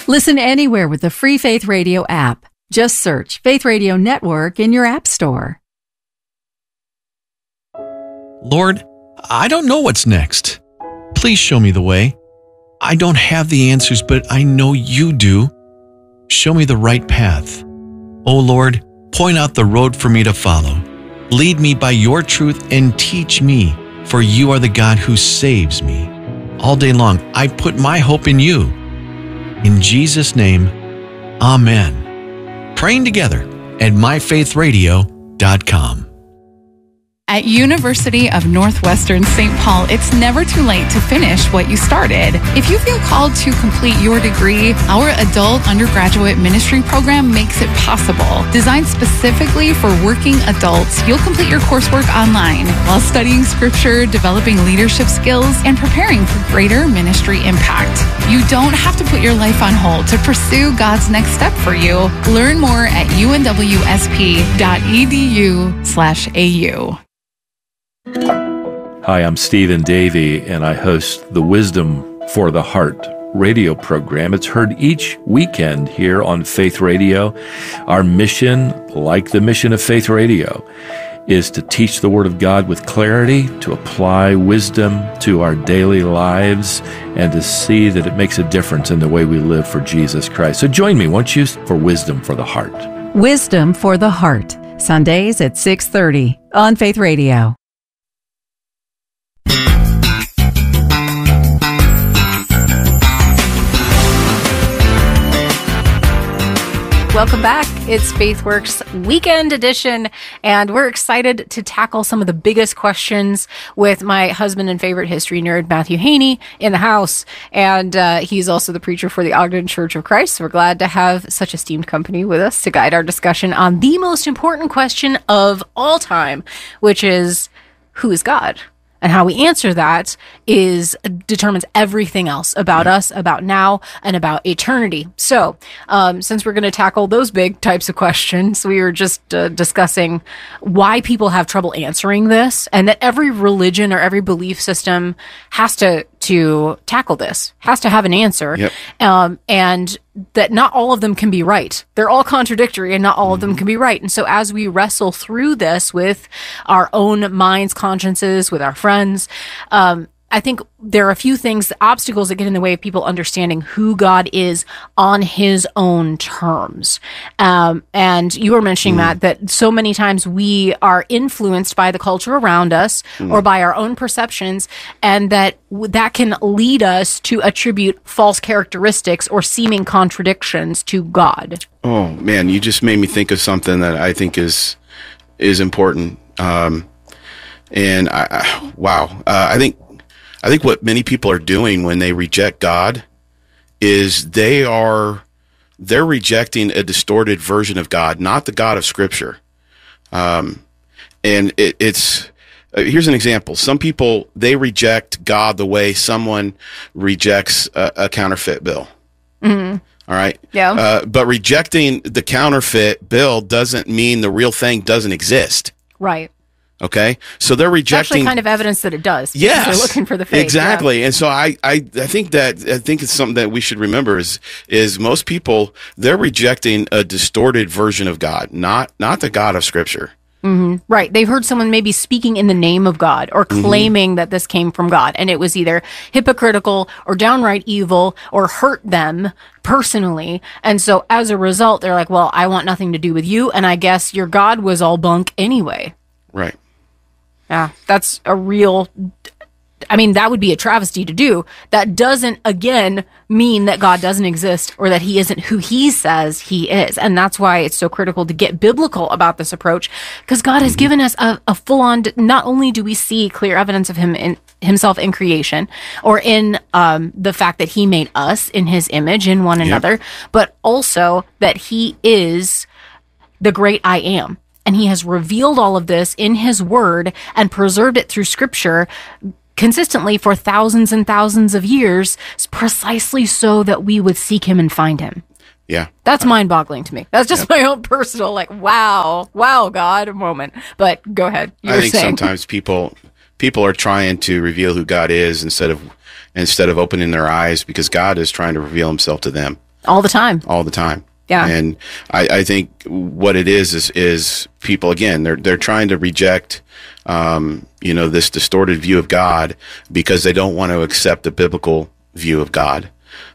Listen anywhere with the free Faith Radio app. Just search Faith Radio Network in your app store. Lord, I don't know what's next. Please show me the way. I don't have the answers, but I know you do. Show me the right path. Oh Lord, point out the road for me to follow. Lead me by your truth and teach me, for you are the God who saves me. All day long, I put my hope in you. In Jesus' name, Amen. Praying together at myfaithradio.com. At University of Northwestern St. Paul, it's never too late to finish what you started. If you feel called to complete your degree, our adult undergraduate ministry program makes it possible. Designed specifically for working adults, you'll complete your coursework online while studying scripture, developing leadership skills, and preparing for greater ministry impact. You don't have to put your life on hold to pursue God's next step for you. Learn more at unwsp.edu/au. Hi, I'm Stephen Davey, and I host the Wisdom for the Heart radio program. It's heard each weekend here on Faith Radio. Our mission, like the mission of Faith Radio, is to teach the Word of God with clarity, to apply wisdom to our daily lives, and to see that it makes a difference in the way we live for Jesus Christ. So join me, won't you, for Wisdom for the Heart. Wisdom for the Heart, Sundays at 6:30 on Faith Radio. Welcome back. It's FaithWorks Weekend Edition, and we're excited to tackle some of the biggest questions with my husband and favorite history nerd, Matthew Haney, in the house. And he's also the preacher for the Ogden Church of Christ. So we're glad to have such esteemed company with us to guide our discussion on the most important question of all time, which is, who is God? And how we answer that determines everything else about us, about now, and about eternity. So, since we're going to tackle those big types of questions, we were just discussing why people have trouble answering this, and that every religion or every belief system has to tackle this, has to have an answer. Yep. And that not all of them can be right. They're all contradictory, and not all of them can be right. And so as we wrestle through this with our own minds, consciences, with our friends, I think there are a few things, obstacles that get in the way of people understanding who God is on his own terms. And you were mentioning, Matt, that so many times we are influenced by the culture around us or by our own perceptions, and that can lead us to attribute false characteristics or seeming contradictions to God. Oh, man, you just made me think of something that I think is important. I think what many people are doing when they reject God is they're rejecting a distorted version of God, not the God of Scripture. And it's here's an example. Some people, they reject God the way someone rejects a counterfeit bill. Mm-hmm. All right. Yeah. But rejecting the counterfeit bill doesn't mean the real thing doesn't exist. Right. Okay, so they're rejecting. It's actually kind of evidence that it does. Yes, they're looking for the fake. Exactly, yeah. And so I think it's something that we should remember is most people, they're rejecting a distorted version of God, not the God of Scripture. Mm-hmm. Right. They've heard someone maybe speaking in the name of God or claiming that this came from God, and it was either hypocritical or downright evil or hurt them personally. And so as a result, they're like, well, I want nothing to do with you, and I guess your God was all bunk anyway. Right. Yeah, that's that would be a travesty to do. That doesn't, again, mean that God doesn't exist or that he isn't who he says he is. And that's why it's so critical to get biblical about this approach, because God has given us a full-on, not only do we see clear evidence of himself in creation or in the fact that he made us in his image in one another, but also that he is the great I am. And he has revealed all of this in his word and preserved it through Scripture consistently for thousands and thousands of years, precisely so that we would seek him and find him. Yeah. That's mind-boggling to me. That's just my own personal, wow, God, moment. But go ahead. I think sometimes people are trying to reveal who God is instead of opening their eyes, because God is trying to reveal himself to them. All the time. all the time. Yeah. And I think what it is people, again, they're trying to reject, this distorted view of God because they don't want to accept the biblical view of God.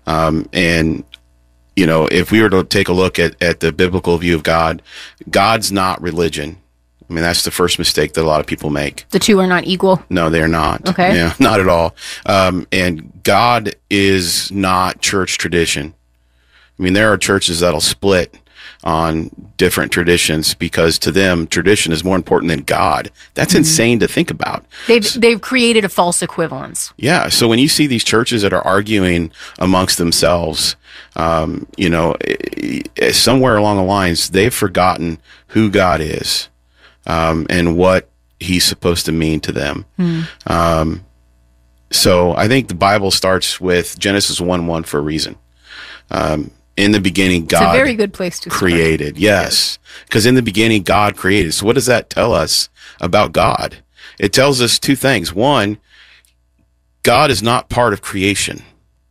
If we were to take a look at the biblical view of God, God's not religion. I mean, that's the first mistake that a lot of people make. The two are not equal. No, they're not. Okay. Yeah, not at all. And God is not church tradition. I mean, there are churches that'll split on different traditions because to them, tradition is more important than God. That's insane to think about. They've created a false equivalence. Yeah. So when you see these churches that are arguing amongst themselves, somewhere along the lines, they've forgotten who God is, and what he's supposed to mean to them. So I think the Bible starts with Genesis 1:1 for a reason. In the beginning, God It's a very good place to created. Yes. Because in the beginning, God created. So what does that tell us about God? It tells us two things. One, God is not part of creation.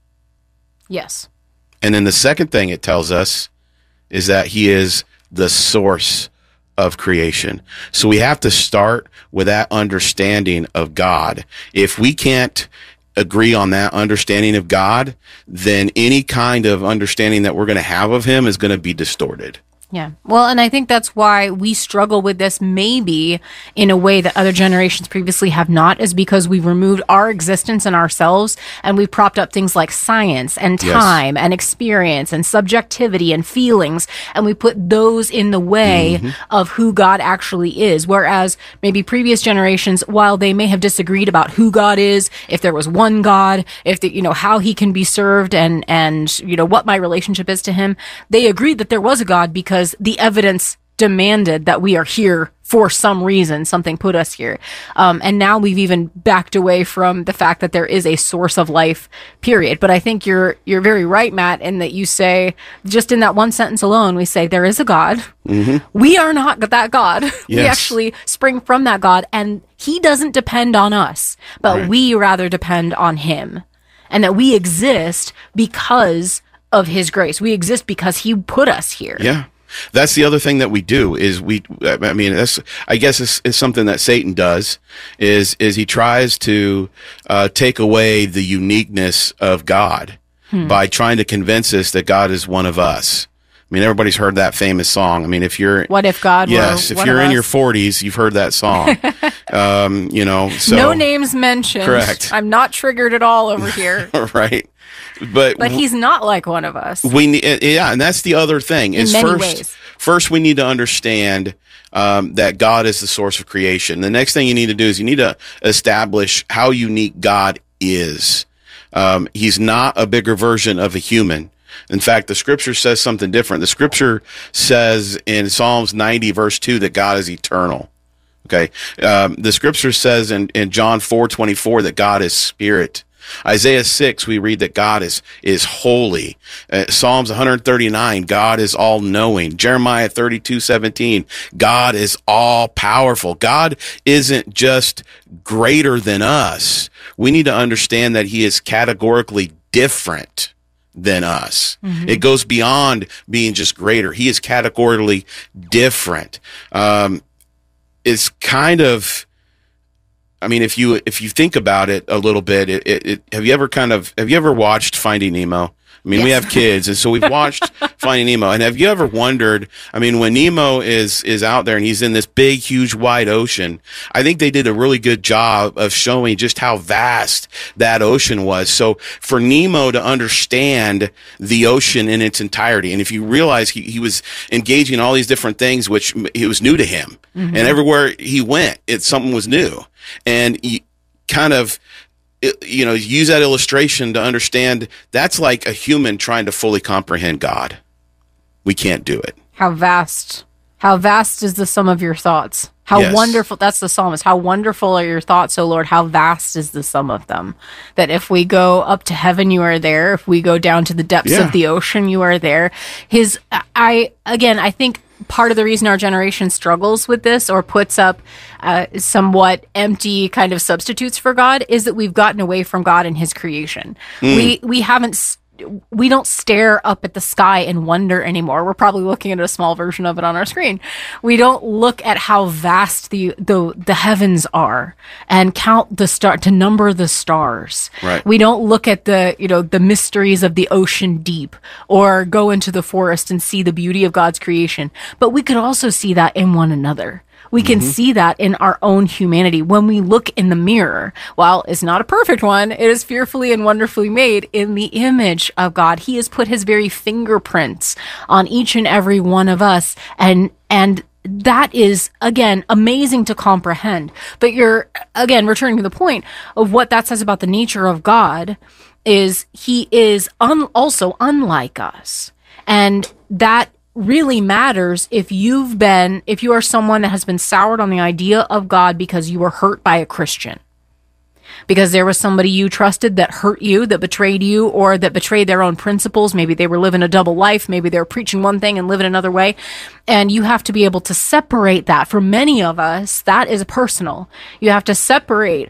Yes. And then the second thing it tells us is that he is the source of creation. So we have to start with that understanding of God. If we can't agree on that understanding of God, then any kind of understanding that we're going to have of him is going to be distorted. Yeah. Well, and I think that's why we struggle with this maybe in a way that other generations previously have not, is because we've removed our existence and ourselves and we've propped up things like science and time and experience and subjectivity and feelings, and we put those in the way of who God actually is. Whereas maybe previous generations, while they may have disagreed about who God is, if there was one God, if how he can be served and what my relationship is to him, they agreed that there was a God because the evidence demanded that we are here for some reason. Something put us here. And now we've even backed away from the fact that there is a source of life, period. But I think you're very right, Matt, in that you say, just in that one sentence alone, we say there is a God. We are not that God. Yes. We actually spring from that God, and he doesn't depend on us, but we rather depend on him. And that we exist because of his grace. We exist because he put us here. Yeah. That's the other thing that we do is I guess it's something that Satan does is he tries to take away the uniqueness of God by trying to convince us that God is one of us. I mean, everybody's heard that famous song. I mean, if you're What if God were if one you're of in us? your 40s, you've heard that song. So No names mentioned. Correct. I'm not triggered at all over here. right. But he's not like one of us. and that's the other thing is many ways. First we need to understand that God is the source of creation. The next thing you need to do is you need to establish how unique God is. He's not a bigger version of a human. In fact, the scripture says something different. The scripture says in Psalms 90 verse 2 that God is eternal. Okay. The scripture says in John 4:24 that God is spirit. Isaiah 6, we read that God is holy. Psalms 139, God is all knowing. Jeremiah 32:17, God is all powerful. God isn't just greater than us. We need to understand that he is categorically different than us. It goes beyond being just greater. He is categorically different. It's kind of, I mean, if you think about it a little bit, have you ever watched Finding Nemo? I mean, we have kids, and so we've watched Finding Nemo. And have you ever wondered, I mean, when Nemo is out there and he's in this big, huge, wide ocean, I think they did a really good job of showing just how vast that ocean was. So for Nemo to understand the ocean in its entirety, and if you realize he was engaging in all these different things, which it was new to him, and everywhere he went, something was new. And you kind of, use that illustration to understand that's like a human trying to fully comprehend God. We can't do it. How vast is the sum of your thoughts? How wonderful, that's the psalmist. How wonderful are your thoughts, O Lord? How vast is the sum of them? That if we go up to heaven, you are there. If we go down to the depths of the ocean, you are there. I think part of the reason our generation struggles with this or puts up somewhat empty kind of substitutes for God is that we've gotten away from God and his creation. We haven't stare up at the sky and wonder anymore. We're probably looking at a small version of it on our screen. We don't look at how vast the heavens are and count to number the stars. Right. We don't look at the mysteries of the ocean deep or go into the forest and see the beauty of God's creation. But we could also see that in one another. We can see that in our own humanity. When we look in the mirror, while it's not a perfect one, it is fearfully and wonderfully made in the image of God. He has put his very fingerprints on each and every one of us. And that is, again, amazing to comprehend. But you're, again, returning to the point of what that says about the nature of God is he is also unlike us. And that really matters if you are someone that has been soured on the idea of God because you were hurt by a Christian. Because there was somebody you trusted that hurt you, that betrayed you, or that betrayed their own principles. Maybe they were living a double life. Maybe they were preaching one thing and living another way. And you have to be able to separate that. For many of us, that is personal. You have to separate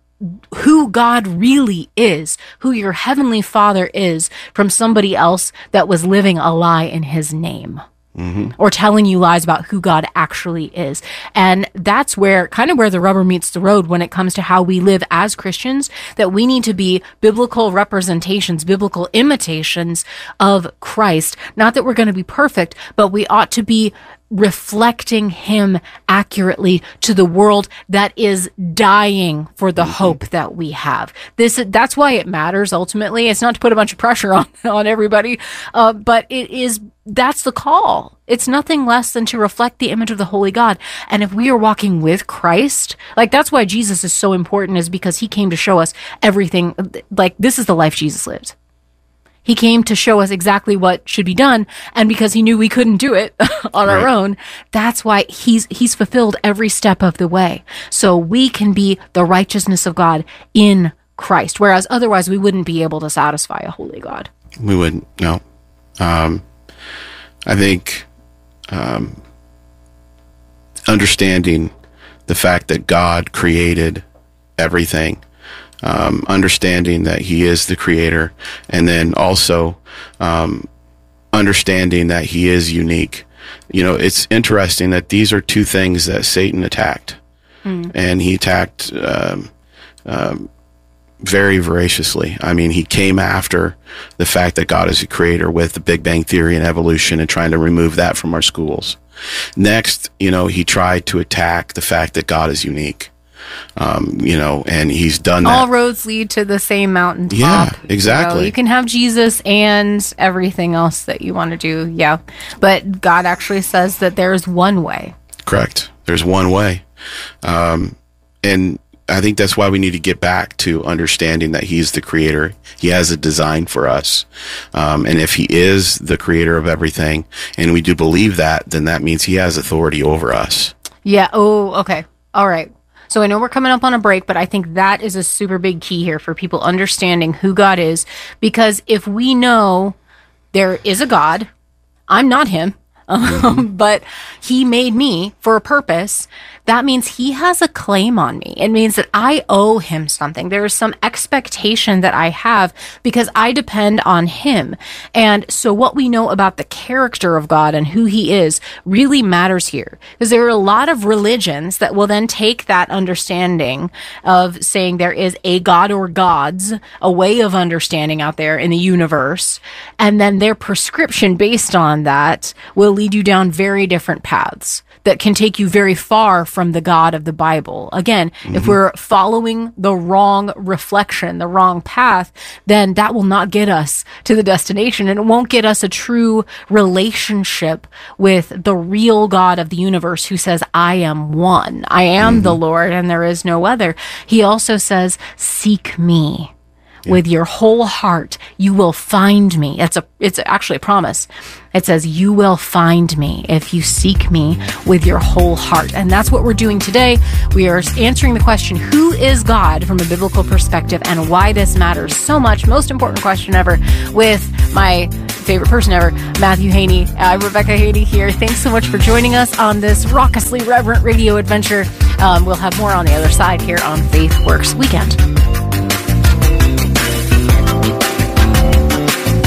who God really is, who your heavenly Father is, from somebody else that was living a lie in his name. Or telling you lies about who God actually is. And that's where the rubber meets the road when it comes to how we live as Christians, that we need to be biblical representations, biblical imitations of Christ. Not that we're going to be perfect, but we ought to be reflecting him accurately to the world that is dying for the hope that we have. That's why it matters ultimately. It's not to put a bunch of pressure on everybody, but that's the call. It's nothing less than to reflect the image of the Holy God. And if we are walking with Christ, that's why Jesus is so important, is because he came to show us everything. This is the life Jesus lived. He came to show us exactly what should be done, and because he knew we couldn't do it on our own, that's why he's fulfilled every step of the way. So we can be the righteousness of God in Christ, whereas otherwise we wouldn't be able to satisfy a holy God. We wouldn't, no. I think understanding the fact that God created everything, understanding that he is the creator, and then also understanding that he is unique. It's interesting that these are two things that Satan attacked. And he attacked very voraciously. I mean, he came after the fact that God is a creator with the Big Bang Theory and evolution and trying to remove that from our schools. Next, he tried to attack the fact that God is unique. And he's done that. All roads lead to the same mountaintop. Yeah, exactly. You can have Jesus and everything else that you want to do. Yeah. But God actually says that there's one way. Correct. There's one way. And I think that's why we need to get back to understanding that he's the creator. He has a design for us. And if he is the creator of everything, and we do believe that, then that means he has authority over us. Yeah. Oh, okay. All right. So I know we're coming up on a break, but I think that is a super big key here for people understanding who God is. Because if we know there is a God, I'm not him, but he made me for a purpose, that means he has a claim on me. It means that I owe him something. There is some expectation that I have because I depend on him. And so what we know about the character of God and who he is really matters here. Because there are a lot of religions that will then take that understanding of saying there is a God or gods, a way of understanding out there in the universe, and then their prescription based on that will lead you down very different paths that can take you very far from the God of the Bible. Again, if we're following the wrong reflection, the wrong path, then that will not get us to the destination, and it won't get us a true relationship with the real God of the universe who says, I am one. I am the Lord and there is no other. He also says, seek me. With your whole heart, you will find me. It's actually a promise. It says, you will find me if you seek me with your whole heart. And that's what we're doing today. We are answering the question, who is God from a biblical perspective, and why this matters so much. Most important question ever, with my favorite person ever, Matthew Haney. I'm Rebecca Haney here. Thanks so much for joining us on this raucously reverent radio adventure. We'll have more on the other side here on Faith Works Weekend.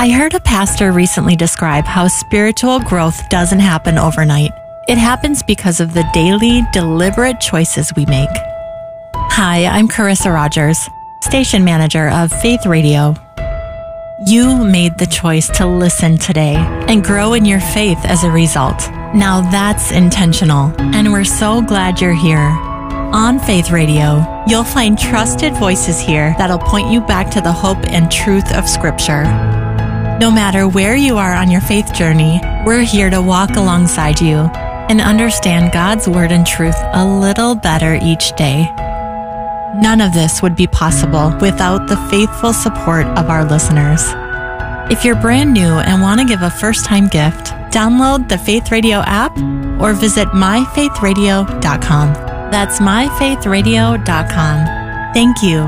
I heard a pastor recently describe how spiritual growth doesn't happen overnight. It happens because of the daily, deliberate choices we make. Hi, I'm Carissa Rogers, station manager of Faith Radio. You made the choice to listen today and grow in your faith as a result. Now that's intentional, and we're so glad you're here. On Faith Radio, you'll find trusted voices here that'll point you back to the hope and truth of Scripture. No matter where you are on your faith journey, we're here to walk alongside you and understand God's Word and truth a little better each day. None of this would be possible without the faithful support of our listeners. If you're brand new and want to give a first-time gift, download the Faith Radio app or visit myfaithradio.com. That's myfaithradio.com. Thank you.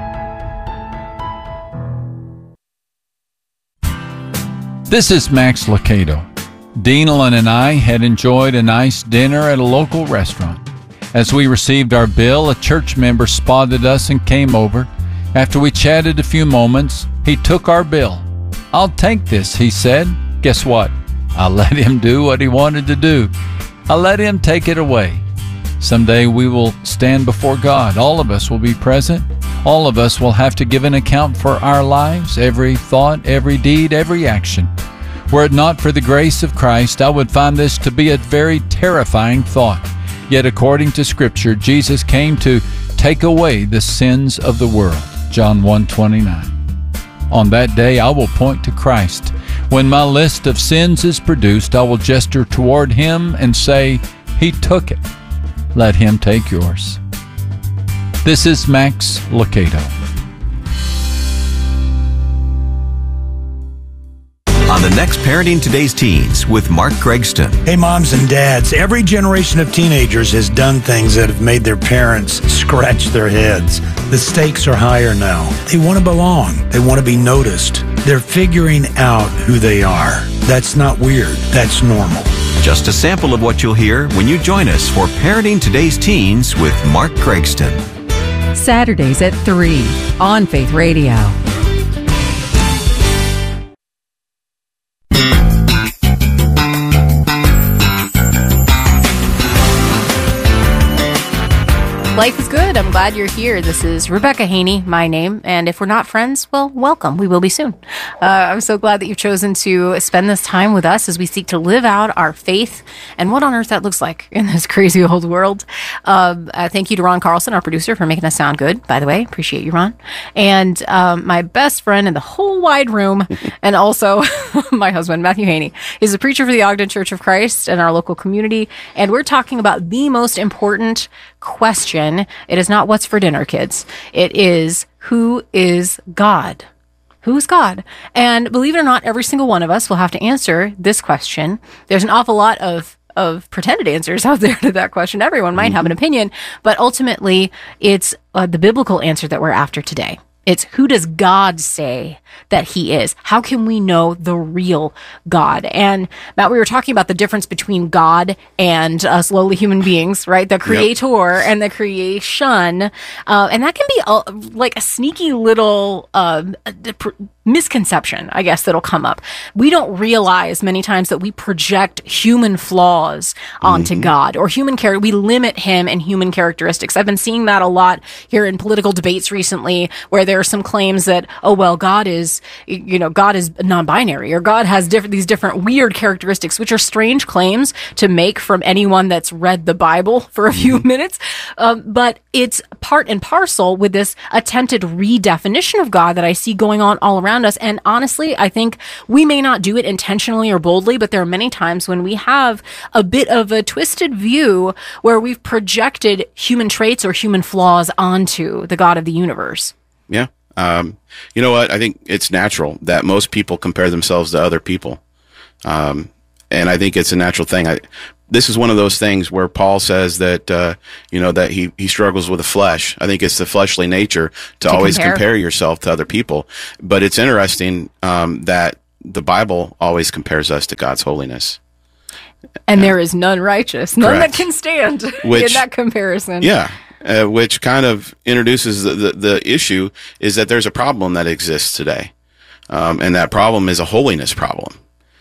This is Max Lucado. Deanlin and I had enjoyed a nice dinner at a local restaurant. As we received our bill, a church member spotted us and came over. After we chatted a few moments, he took our bill. "I'll take this," he said. Guess what? I let him do what he wanted to do. I let him take it away. Someday we will stand before God. All of us will be present. All of us will have to give an account for our lives, every thought, every deed, every action. Were it not for the grace of Christ, I would find this to be a very terrifying thought. Yet according to Scripture, Jesus came to take away the sins of the world. John 1:29. On that day, I will point to Christ. When my list of sins is produced, I will gesture toward Him and say, He took it. Let Him take yours. This is Max Lucado. On the next Parenting Today's Teens with Mark Gregston. Hey, moms and dads, every generation of teenagers has done things that have made their parents scratch their heads. The stakes are higher now. They want to belong. They want to be noticed. They're figuring out who they are. That's not weird. That's normal. Just a sample of what you'll hear when you join us for Parenting Today's Teens with Mark Gregston. Saturdays at 3 on Faith Radio. Life is good. I'm glad you're here. This is Rebecca Haney, my name. And if we're not friends, well, welcome. We will be soon. I'm so glad that you've chosen to spend this time with us as we seek to live out our faith and what on earth that looks like in this crazy old world. Thank you to Ron Carlson, our producer, for making us sound good, by the way. Appreciate you, Ron. And my best friend in the whole wide room, and also my husband, Matthew Haney, is a preacher for the Ogden Church of Christ in our local community. And we're talking about the most important question. It is not what's for dinner, kids. It is, who is God? Who's God? And believe it or not, every single one of us will have to answer this question. There's an awful lot of pretended answers out there to that question. Everyone might have an opinion, but ultimately it's the biblical answer that we're after today. It's, who does God say that He is? How can we know the real God? And Matt, we were talking about the difference between God and us lowly human beings, right? The creator and the creation. And that can be like a sneaky little misconception, I guess, that'll come up. We don't realize many times that we project human flaws onto God or human character. We limit Him and human characteristics. I've been seeing that a lot here in political debates recently, where there are some claims that, oh, well, God is non-binary, or God has these different weird characteristics, which are strange claims to make from anyone that's read the Bible for a few minutes. But it's part and parcel with this attempted redefinition of God that I see going on all around us. And honestly, I think we may not do it intentionally or boldly, but there are many times when we have a bit of a twisted view where we've projected human traits or human flaws onto the God of the universe. Yeah. You know what? I think it's natural that most people compare themselves to other people. And I think it's a natural thing. This is one of those things where Paul says that, that he struggles with the flesh. I think it's the fleshly nature to always compare yourself to other people. But it's interesting, that the Bible always compares us to God's holiness. And there is none righteous, none that can stand in that comparison. Yeah. Which kind of introduces the issue is that there's a problem that exists today. And that problem is a holiness problem.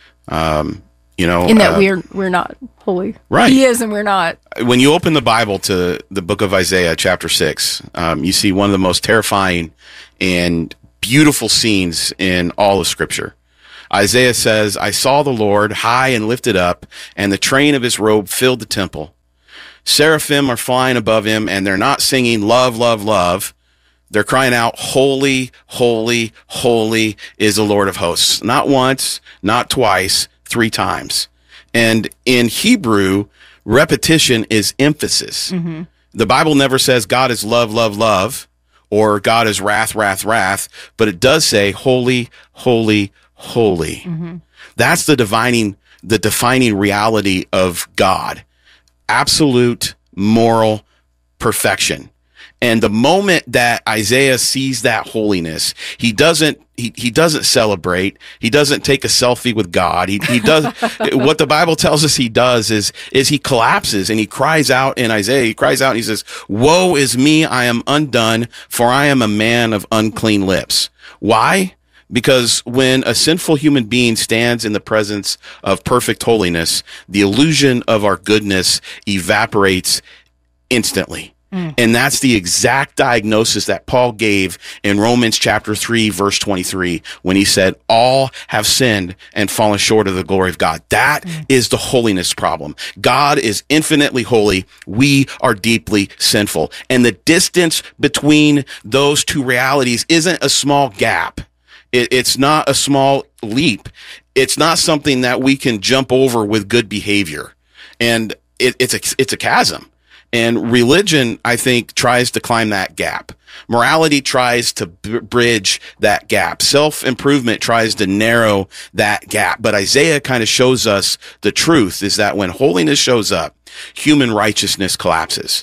In that we're not holy. Right. He is and we're not. When you open the Bible to the book of Isaiah, chapter 6, you see one of the most terrifying and beautiful scenes in all of Scripture. Isaiah says, I saw the Lord high and lifted up, and the train of his robe filled the temple. Seraphim are flying above him, and they're not singing love, love, love. They're crying out, holy, holy, holy is the Lord of hosts. Not once, not twice, 3 times. And in Hebrew, repetition is emphasis. Mm-hmm. The Bible never says God is love, love, love, or God is wrath, wrath, wrath, but it does say holy, holy, holy. Mm-hmm. That's the defining reality of God. Absolute moral perfection. And the moment that Isaiah sees that holiness, he doesn't celebrate. He doesn't take a selfie with God. He does what the Bible tells us he does is he collapses and he cries out in Isaiah. He cries out and he says, "Woe is me, I am undone, for I am a man of unclean lips." Why? Because when a sinful human being stands in the presence of perfect holiness, the illusion of our goodness evaporates instantly. And that's the exact diagnosis that Paul gave in Romans chapter 3, verse 23, when he said, all have sinned and fallen short of the glory of God. That is the holiness problem. God is infinitely holy. We are deeply sinful. And the distance between those two realities isn't a small gap. It's not a small leap. It's not something that we can jump over with good behavior. And it's a chasm. And religion, I think, tries to climb that gap. Morality tries to bridge that gap. Self-improvement tries to narrow that gap. But Isaiah kind of shows us the truth is that when holiness shows up, human righteousness collapses.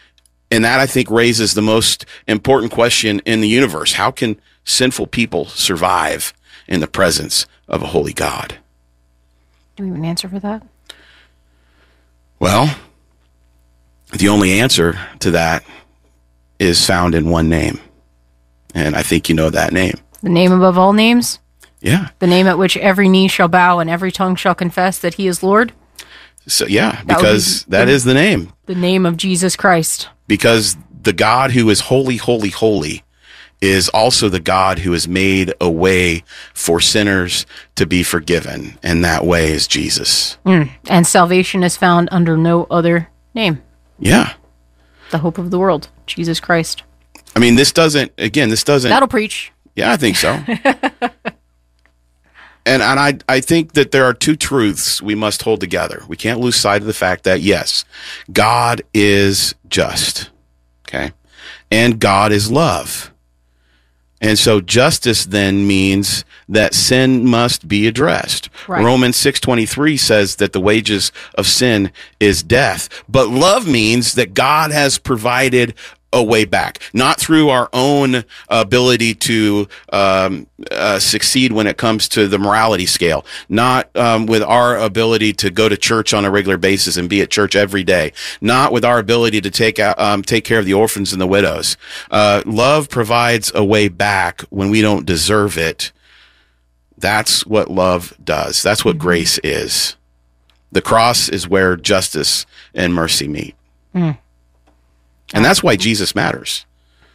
And that, I think, raises the most important question in the universe. How can sinful people survive in the presence of a holy God? Do we have an answer for that? Well, the only answer to that is found in one name. And I think you know that name. The name above all names? Yeah. The name at which every knee shall bow and every tongue shall confess that he is Lord? So, yeah, because that is the name. The name of Jesus Christ. Because the God who is holy, holy, holy is also the God who has made a way for sinners to be forgiven. And that way is Jesus. And salvation is found under no other name. Yeah. The hope of the world, Jesus Christ. I mean, this doesn't. That'll preach. Yeah, I think so. And I think that there are two truths we must hold together. We can't lose sight of the fact that, yes, God is just, okay? And God is love. And so justice then means that sin must be addressed. Right. Romans 6:23 says that the wages of sin is death. But love means that God has provided a way back, not through our own ability to succeed when it comes to the morality scale, not with our ability to go to church on a regular basis and be at church every day, not with our ability to take care of the orphans and the widows. Love provides a way back when we don't deserve it. That's what love does. That's what grace is. The cross is where justice and mercy meet. And that's why Jesus matters.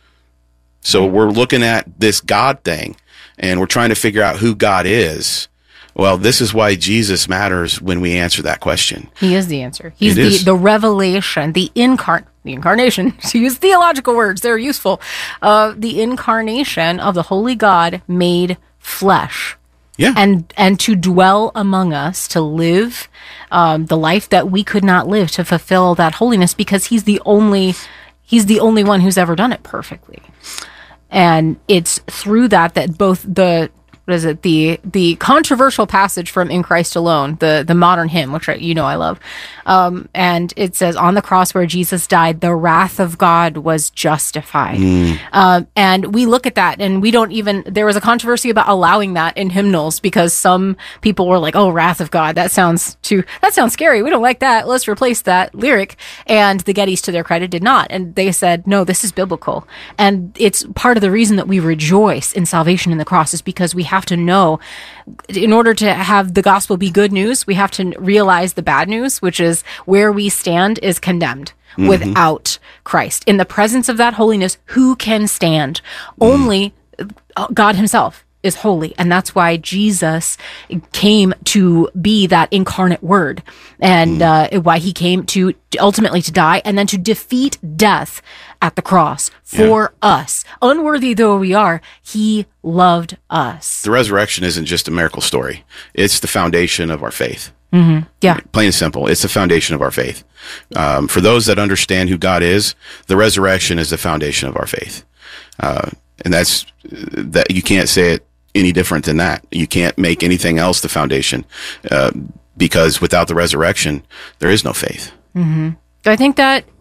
So we're looking at this God thing, and we're trying to figure out who God is. Well, this is why Jesus matters when we answer that question. He is the answer. He's the revelation, the incarnation, to use theological words, they're useful. The incarnation of the holy God made flesh. Yeah. And to dwell among us, to live the life that we could not live, to fulfill that holiness, because he's the only one who's ever done it perfectly. And it's through that both the controversial passage from In Christ Alone, the modern hymn, which I love, and it says, on the cross where Jesus died, the wrath of God was justified. And we look at that, and there was a controversy about allowing that in hymnals, because some people were like, oh, wrath of God, that sounds scary, we don't like that, let's replace that lyric. And the Gettys, to their credit, did not, and they said, no, this is biblical. And it's part of the reason that we rejoice in salvation in the cross, is because we have have to know, in order to have the gospel be good news, we have to realize the bad news, which is where we stand is condemned. Without Christ. In the presence of that holiness, who can stand? Only God himself is holy. And that's why Jesus came to be that incarnate word, and why he came to ultimately to die and then to defeat death at the cross for us. Unworthy though we are, he loved us. The resurrection isn't just a miracle story. It's the foundation of our faith. Yeah. Plain and simple. It's the foundation of our faith. For those that understand who God is, the resurrection is the foundation of our faith. And that's, that you can't say it any different than that. You can't make anything else the foundation, because without the resurrection, there is no faith. I think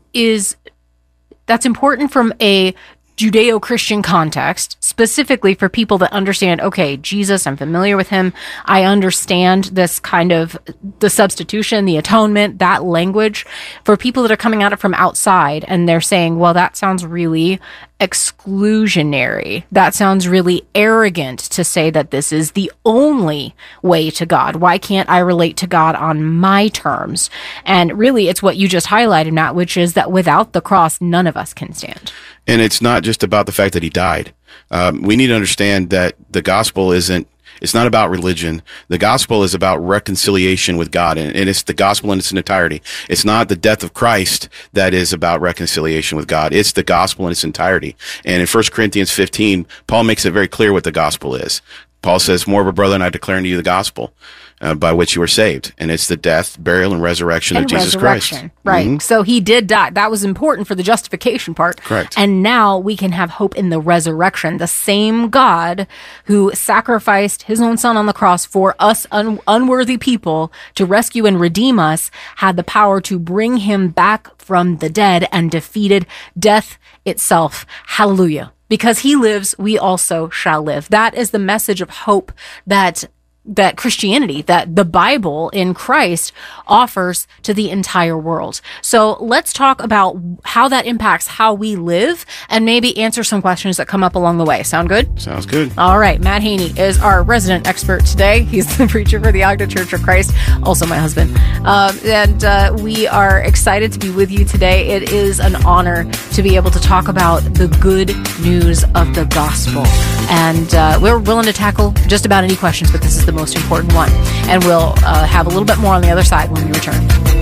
that's important from a Judeo-Christian context, specifically for people that understand, okay, Jesus, I'm familiar with him. I understand this kind of the substitution, the atonement, that language. For people that are coming at it from outside and they're saying, well, that sounds really exclusionary. That sounds really arrogant to say that this is the only way to God. Why can't I relate to God on my terms? And really, it's what you just highlighted, Matt, which is that without the cross, none of us can stand. And it's not just about the fact that he died. We need to understand that the gospel it's not about religion. The gospel is about reconciliation with God, and it's the gospel in its entirety. It's not the death of Christ that is about reconciliation with God. It's the gospel in its entirety. And in 1 Corinthians 15, Paul makes it very clear what the gospel is. Paul says, "Moreover, brethren, I declare unto you the gospel by which you were saved." And it's the death, burial, and resurrection of Jesus Christ. Right. So he did die. That was important for the justification part. Correct. And now we can have hope in the resurrection. The same God who sacrificed his own son on the cross for us unworthy people to rescue and redeem us had the power to bring him back from the dead and defeated death itself. Hallelujah. Because he lives, we also shall live. That is the message of hope that Christianity, that the Bible in Christ offers to the entire world. So let's talk about how that impacts how we live and maybe answer some questions that come up along the way. Sound good? Sounds good. All right. Matt Haney is our resident expert today. He's the preacher for the Ogden Church of Christ, also my husband. And we are excited to be with you today. It is an honor to be able to talk about the good news of the gospel. And we're willing to tackle just about any questions, but this is the most important one. And we'll have a little bit more on the other side when we return.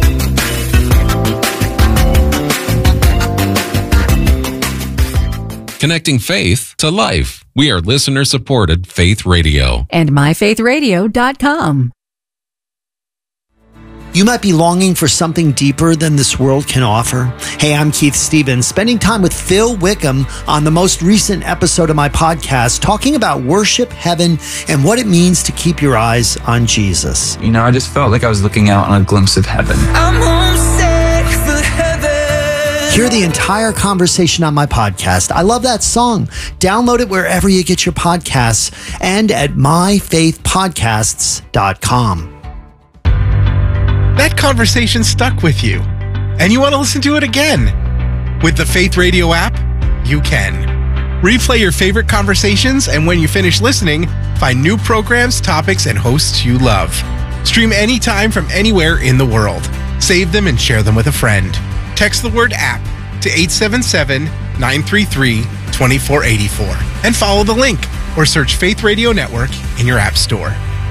Connecting faith to life. We are listener-supported Faith Radio. And myfaithradio.com. You might be longing for something deeper than this world can offer. Hey, I'm Keith Stevens, spending time with Phil Wickham on the most recent episode of my podcast, talking about worship, heaven, and what it means to keep your eyes on Jesus. You know, I just felt like I was looking out on a glimpse of heaven. I'm homesick for heaven. Hear the entire conversation on my podcast. I love that song. Download it wherever you get your podcasts and at myfaithpodcasts.com. That conversation stuck with you, and you want to listen to it again. With the Faith Radio app, you can. Replay your favorite conversations, and when you finish listening, find new programs, topics, and hosts you love. Stream anytime from anywhere in the world. Save them and share them with a friend. Text the word app to 877-933-2484 and follow the link or search Faith Radio Network in your app store.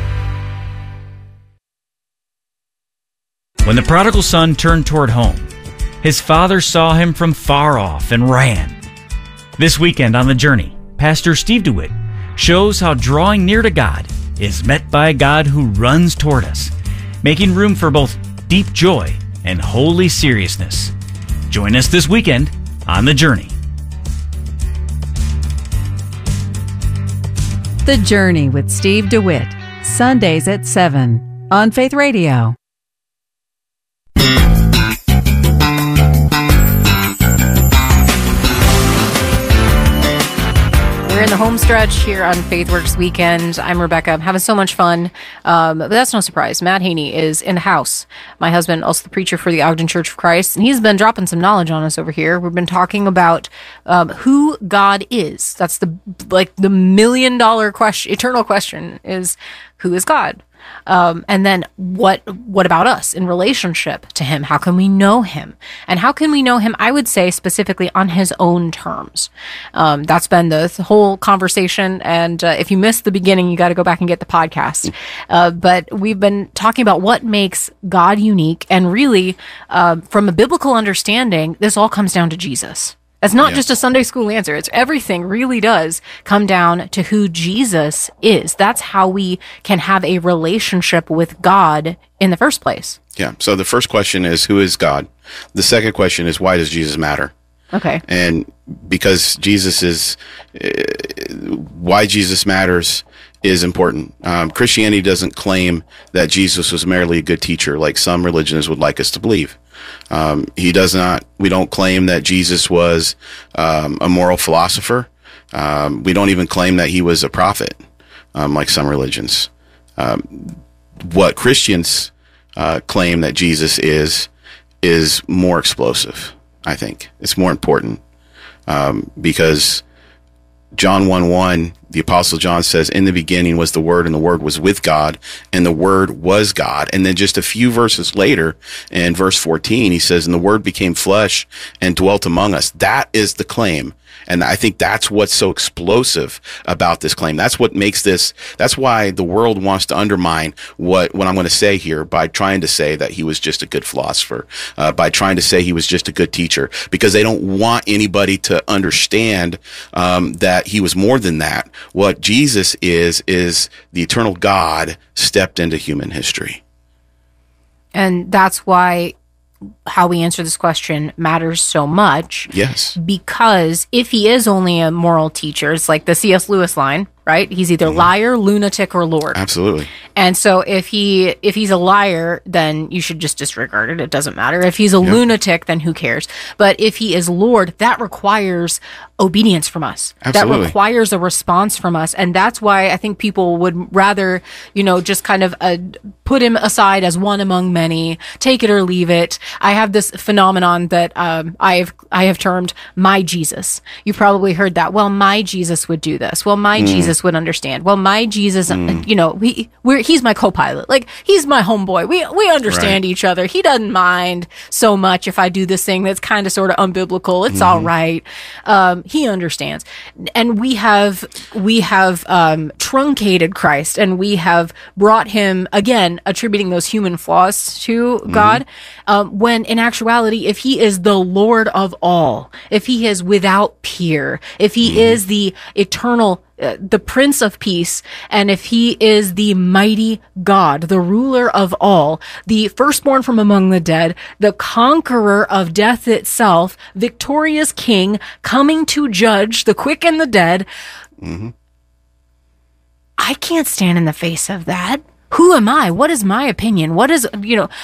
When the prodigal son turned toward home, his father saw him from far off and ran. This weekend on The Journey, Pastor Steve DeWitt shows how drawing near to God is met by a God who runs toward us, making room for both deep joy and holy seriousness. Join us this weekend on The Journey. The Journey with Steve DeWitt, Sundays at 7 on Faith Radio. We're in the home stretch here on FaithWorks Weekend. I'm Rebecca. I'm having so much fun. But that's no surprise. Matt Haney is in the house. My husband, also the preacher for the Ogden Church of Christ. And he's been dropping some knowledge on us over here. We've been talking about who God is. That's the $1 million question, eternal question is, who is God? And then what about us in relationship to him? How can we know him? And how can we know him, I would say, specifically on his own terms? That's been the whole conversation. And if you missed the beginning, you got to go back and get the podcast. But we've been talking about what makes God unique. And really, from a biblical understanding, this all comes down to Jesus. It's not just a Sunday school answer. It's everything really does come down to who Jesus is. That's how we can have a relationship with God in the first place. Yeah. So the first question is, who is God? The second question is, why does Jesus matter? Okay. And because why Jesus matters is important. Christianity doesn't claim that Jesus was merely a good teacher like some religions would like us to believe. We don't claim that Jesus was a moral philosopher. We don't even claim that he was a prophet, like some religions. What Christians claim that Jesus is more explosive, I think. It's more important because John 1:1, the Apostle John says, in the beginning was the Word, and the Word was with God, and the Word was God. And then just a few verses later, in verse 14, he says, and the Word became flesh and dwelt among us. That is the claim. And I think that's what's so explosive about this claim. That's what makes this, that's why the world wants to undermine what I'm going to say here by trying to say that he was just a good philosopher, by trying to say he was just a good teacher, because they don't want anybody to understand that he was more than that. What Jesus is the eternal God stepped into human history. And that's why how we answer this question matters so much. Yes. Because if he is only a moral teacher, it's like the C.S. Lewis line, right? He's either liar, lunatic, or Lord. Absolutely. And so if he's a liar, then you should just disregard it. It doesn't matter. If he's a lunatic, then who cares? But if he is Lord, that requires obedience from us. Absolutely. That requires a response from us. And that's why I think people would rather, just kind of put him aside as one among many, take it or leave it. I have this phenomenon that I have termed my Jesus. You probably heard that. Well, my Jesus would do this. Well, my Jesus would understand. Well, my Jesus, he's my co-pilot. Like, he's my homeboy. We understand each other. He doesn't mind so much if I do this thing that's kind of sort of unbiblical. It's all right. He understands. And we have truncated Christ, and we have brought him, again, attributing those human flaws to God, when in actuality, if he is the Lord of all, if he is without peer, if he is the eternal, the Prince of Peace, and if he is the mighty God, the ruler of all, the firstborn from among the dead, the conqueror of death itself, victorious king, coming to judge the quick and the dead, I can't stand in the face of that. Who am I? What is my opinion? What is,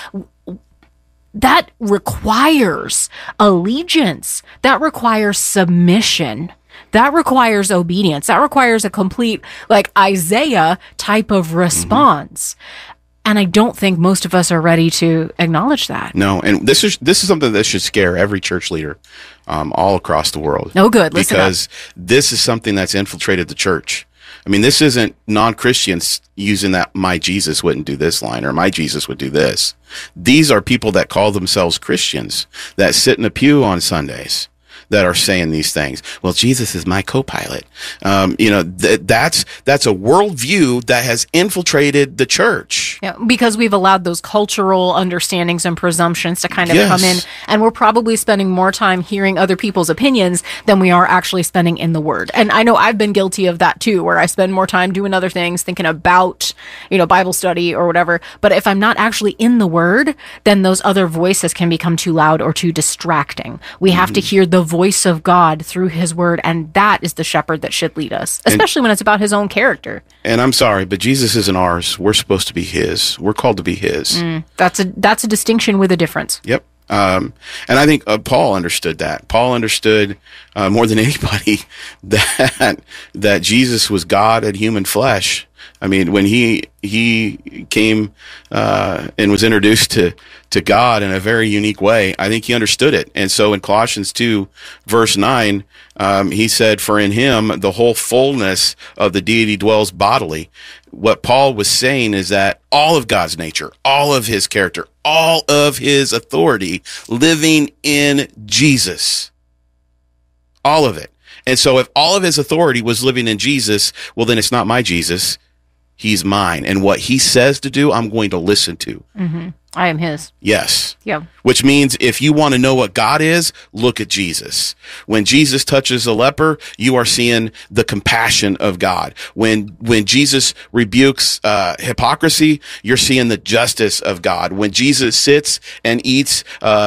that requires allegiance. That requires submission. That requires obedience. That requires a complete, like, Isaiah type of response. And I don't think most of us are ready to acknowledge that. No, and this is something that should scare every church leader all across the world. Oh, good. Listen because this is something that's infiltrated the church. I mean, this isn't non-Christians using that my Jesus wouldn't do this line or my Jesus would do this. These are people that call themselves Christians that sit in a pew on Sundays that are saying these things. Well, Jesus is my co-pilot. That's a worldview that has infiltrated the church. Yeah, because we've allowed those cultural understandings and presumptions to kind of come in, and we're probably spending more time hearing other people's opinions than we are actually spending in the Word. And I know I've been guilty of that too, where I spend more time doing other things, thinking about, Bible study or whatever. But if I'm not actually in the Word, then those other voices can become too loud or too distracting. We have to hear the voice of God through his word, and that is the shepherd that should lead us, especially when it's about his own character. And I'm sorry, but Jesus isn't ours. We're supposed to be his. We're called to be his. That's a distinction with a difference. Yep. And I think Paul understood that. Paul understood more than anybody that Jesus was God in human flesh. I mean, when he came and was introduced to God in a very unique way, I think he understood it. And so in Colossians 2, verse 9, he said, "For in him the whole fullness of the deity dwells bodily." What Paul was saying is that all of God's nature, all of his character, all of his authority living in Jesus. All of it. And so if all of his authority was living in Jesus, well, then it's not my Jesus. He's mine. And what he says to do, I'm going to listen to. Mm-hmm. I am his. Yes. Yeah. Which means if you want to know what God is, look at Jesus. When Jesus touches a leper, you are seeing the compassion of God. When Jesus rebukes hypocrisy, you're seeing the justice of God. When Jesus sits and eats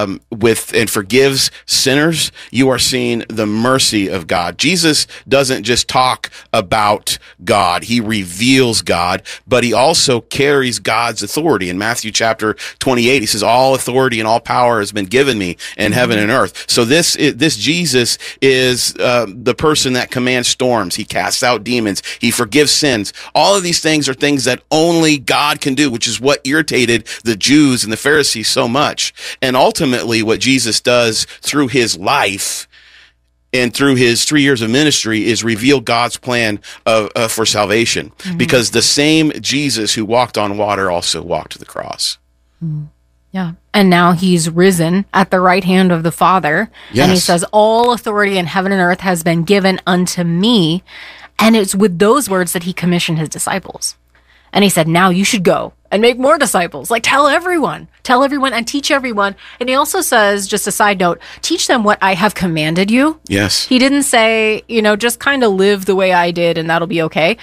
and forgives sinners, you are seeing the mercy of God. Jesus doesn't just talk about God. He reveals God, but he also carries God's authority. In Matthew chapter 28, he says, "All authority and all power has been given me in heaven and earth." So this Jesus is the person that commands storms. He casts out demons. He forgives sins. All of these things are things that only God can do, which is what irritated the Jews and the Pharisees so much. And ultimately, what Jesus does through his life and through his 3 years of ministry is reveal God's plan for salvation. Mm-hmm. Because the same Jesus who walked on water also walked to the cross. Yeah. And now he's risen at the right hand of the Father. Yes. And he says, "All authority in heaven and earth has been given unto me." And it's with those words that he commissioned his disciples. And he said, "Now you should go and make more disciples." Like, tell everyone and teach everyone. And he also says, just a side note, teach them what I have commanded you. Yes. He didn't say, just kind of live the way I did and that'll be okay.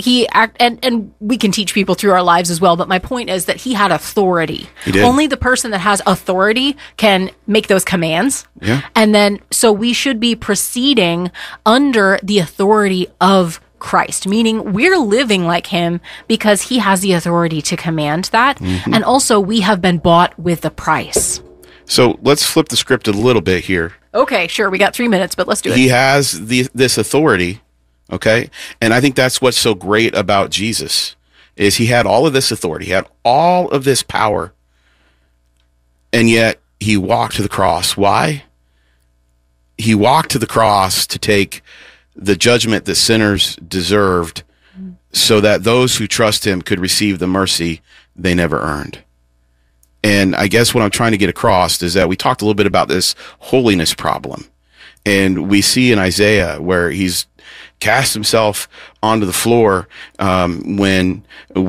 And we can teach people through our lives as well. But my point is that he had authority. He did. Only the person that has authority can make those commands. Yeah. And then, so we should be proceeding under the authority of Christ, meaning we're living like him because he has the authority to command that. Mm-hmm. And also we have been bought with a price. So let's flip the script a little bit here. Okay, sure. We got 3 minutes, but let's do it. He has this authority. Okay. And I think that's what's so great about Jesus is he had all of this authority. He had all of this power. And yet he walked to the cross. Why? He walked to the cross to take the judgment that sinners deserved so that those who trust him could receive the mercy they never earned. And I guess what I'm trying to get across is that we talked a little bit about this holiness problem. And we see in Isaiah where he's cast himself onto the floor when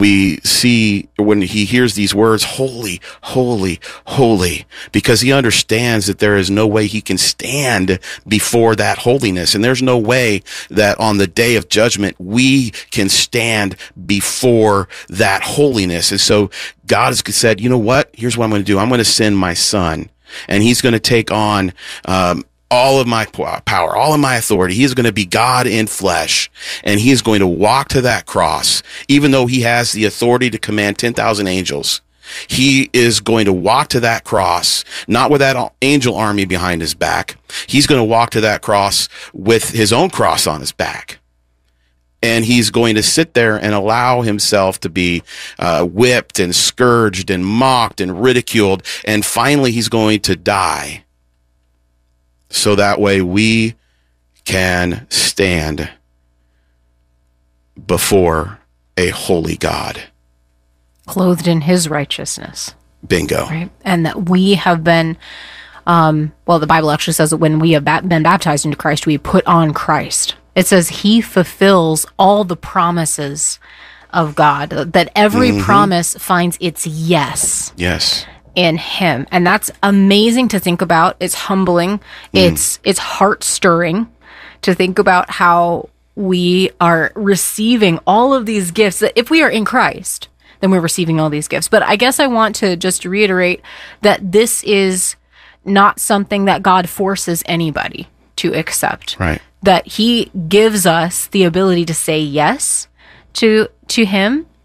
he hears these words, "Holy, holy, holy," because he understands that there is no way he can stand before that holiness. And there's no way that on the day of judgment we can stand before that holiness. And so God has said, "You know what? Here's what I'm going to do. I'm going to send my son, and he's going to take on all of my power, all of my authority. He is going to be God in flesh, and he is going to walk to that cross, even though he has the authority to command 10,000 angels. He is going to walk to that cross, not with that angel army behind his back. He's going to walk to that cross with his own cross on his back. And he's going to sit there and allow himself to be whipped and scourged and mocked and ridiculed. And finally, he's going to die. So that way we can stand before a holy God. Clothed in his righteousness. Bingo. Right? And that we have been, the Bible actually says that when we have been baptized into Christ, we put on Christ. It says he fulfills all the promises of God, that every promise finds its yes. Yes. In him. And that's amazing to think about. It's humbling. It's heart stirring to think about how we are receiving all of these gifts. That if we are in Christ, then we're receiving all these gifts. But I guess I want to just reiterate that this is not something that God forces anybody to accept. Right. That he gives us the ability to say yes to him.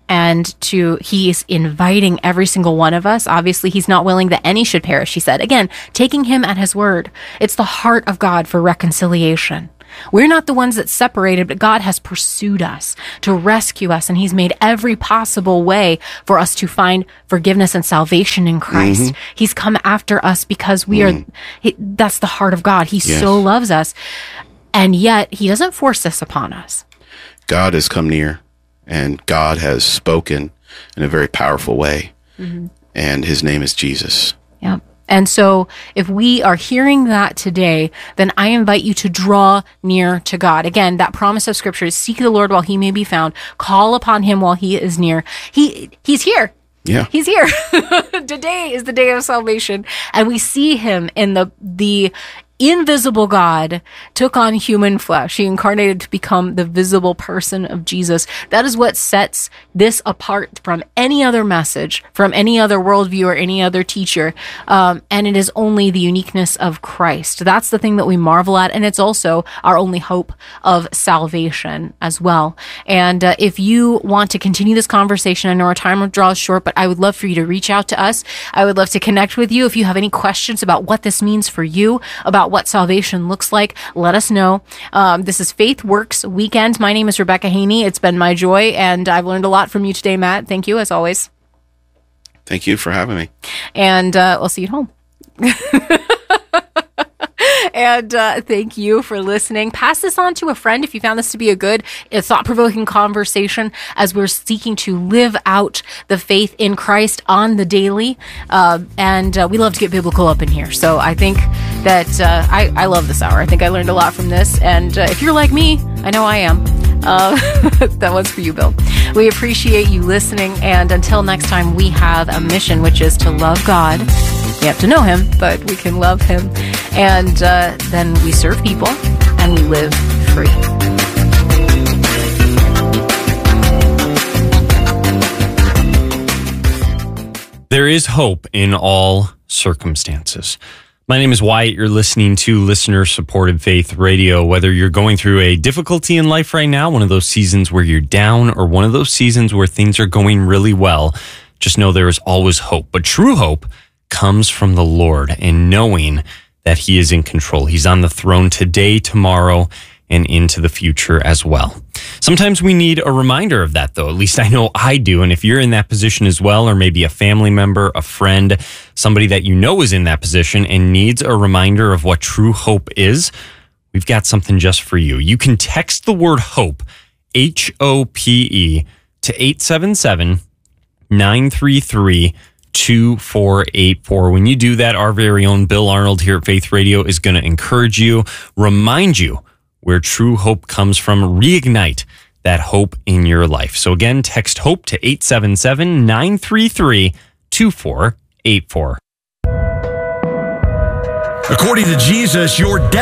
And he's inviting every single one of us. Obviously, he's not willing that any should perish, he said. Again, taking him at his word. It's the heart of God for reconciliation. We're not the ones that separated, but God has pursued us to rescue us, and he's made every possible way for us to find forgiveness and salvation in Christ. Mm-hmm. He's come after us because we are, that's the heart of God. He so loves us, and yet he doesn't force this upon us. God has come near, and God has spoken in a very powerful way, and his name is Jesus. Yeah. And so if we are hearing that today, then I invite you to draw near to God. Again, that promise of Scripture is seek the Lord while he may be found. Call upon him while he is near. He's here. Yeah. He's here. Today is the day of salvation. And we see him in the invisible God took on human flesh. He incarnated to become the visible person of Jesus. That is what sets this apart from any other message, from any other worldview or any other teacher. And it is only the uniqueness of Christ. That's the thing that we marvel at. And it's also our only hope of salvation as well. And if you want to continue this conversation, I know our time draws short, but I would love for you to reach out to us. I would love to connect with you. If you have any questions about what this means for you, about what salvation looks like, let us know. This is Faith Works Weekend. My name is Rebecca Haney. It's been my joy, and I've learned a lot from you today, Matt. Thank you, as always. Thank you for having me. And we'll see you at home. And thank you for listening. Pass this on to a friend if you found this to be a good, thought-provoking conversation as we're seeking to live out the faith in Christ on the daily. And we love to get biblical up in here. So I think that I love this hour. I think I learned a lot from this. And if you're like me, I know I am. That one's for you, Bill. We appreciate you listening. And until next time, we have a mission, which is to love God. We have to know him, but we can love him. And then we serve people and we live free. There is hope in all circumstances. My name is Wyatt. You're listening to listener-supported Faith Radio. Whether you're going through a difficulty in life right now, one of those seasons where you're down, or one of those seasons where things are going really well, just know there is always hope. But true hope comes from the Lord and knowing that he is in control. He's on the throne today, tomorrow, and into the future as well. Sometimes we need a reminder of that, though. At least I know I do. And if you're in that position as well, or maybe a family member, a friend, somebody that you know is in that position and needs a reminder of what true hope is, we've got something just for you. You can text the word HOPE, HOPE, to 877-933-2484. When you do that, our very own Bill Arnold here at Faith Radio is going to encourage you, remind you where true hope comes from, reignite that hope in your life. So again, text HOPE to 877-933-2484. According to Jesus, your